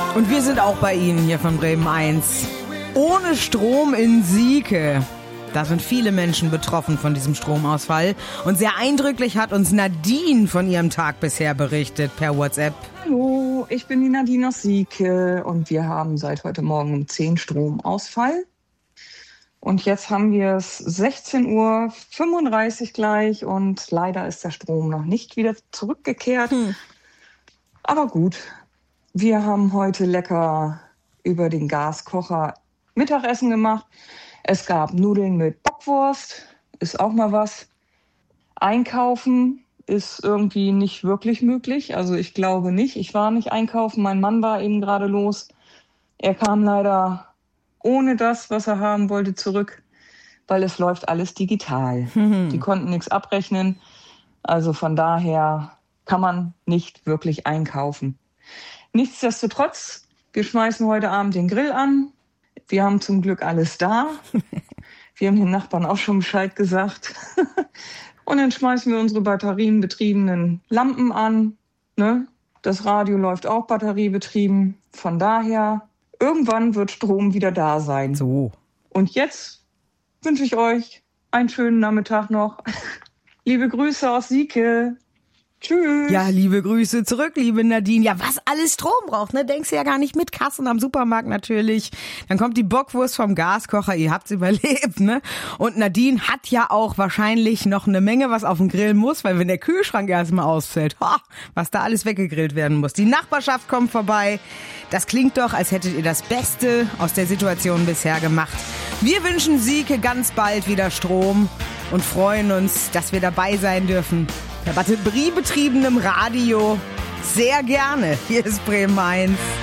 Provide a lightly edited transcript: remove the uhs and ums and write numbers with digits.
Und wir sind auch bei Ihnen hier von Bremen 1. Ohne Strom in Sieke. Da sind viele Menschen betroffen von diesem Stromausfall. Und sehr eindrücklich hat uns Nadine von ihrem Tag bisher berichtet per WhatsApp. Hallo, ich bin die Nadine aus Sieke und wir haben seit heute Morgen um 10 Stromausfall. Und jetzt haben wir es 16:35 Uhr gleich und leider ist der Strom noch nicht wieder zurückgekehrt. Aber gut, wir haben heute lecker über den Gaskocher Mittagessen gemacht. Es gab Nudeln mit Bockwurst, ist auch mal was. Einkaufen ist irgendwie nicht wirklich möglich, also ich glaube nicht. Ich war nicht einkaufen, mein Mann war eben gerade los. Er kam leider ohne das, was er haben wollte, zurück, weil es läuft alles digital. Die konnten nichts abrechnen, also von daher kann man nicht wirklich einkaufen. Nichtsdestotrotz, wir schmeißen heute Abend den Grill an. Wir haben zum Glück alles da. Wir haben den Nachbarn auch schon Bescheid gesagt. Und dann schmeißen wir unsere batterienbetriebenen Lampen an. Ne? Das Radio läuft auch batteriebetrieben. Von daher, irgendwann wird Strom wieder da sein. So. Und jetzt wünsche ich euch einen schönen Nachmittag noch. Liebe Grüße aus Sieke. Tschüss. Ja, liebe Grüße zurück, liebe Nadine. Ja, was alles Strom braucht, ne? Denkst du ja gar nicht mit. Kassen am Supermarkt natürlich. Dann kommt die Bockwurst vom Gaskocher. Ihr habt's überlebt, ne? Und Nadine hat ja auch wahrscheinlich noch eine Menge, was auf den Grill muss, weil wenn der Kühlschrank erstmal ausfällt, was da alles weggegrillt werden muss. Die Nachbarschaft kommt vorbei. Das klingt doch, als hättet ihr das Beste aus der Situation bisher gemacht. Wir wünschen Sieke ganz bald wieder Strom und freuen uns, dass wir dabei sein dürfen. Per batteriebetriebenem Radio. Sehr gerne. Hier ist Bremen 1.